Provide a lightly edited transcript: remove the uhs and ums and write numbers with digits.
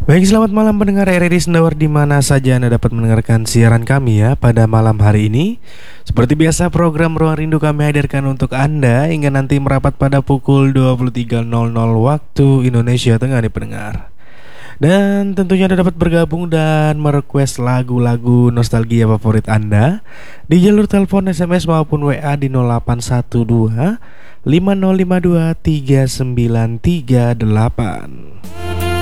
Baik, selamat malam pendengar RRI Sendawar di mana saja Anda dapat mendengarkan siaran kami ya pada malam hari ini. Seperti biasa program Ruang Rindu kami hadirkan untuk Anda hingga nanti merapat pada pukul 23.00 waktu Indonesia Tengah nih pendengar. Dan tentunya Anda dapat bergabung dan merequest lagu-lagu nostalgia favorit Anda di jalur telepon, SMS maupun WA di 0812 5052 3938.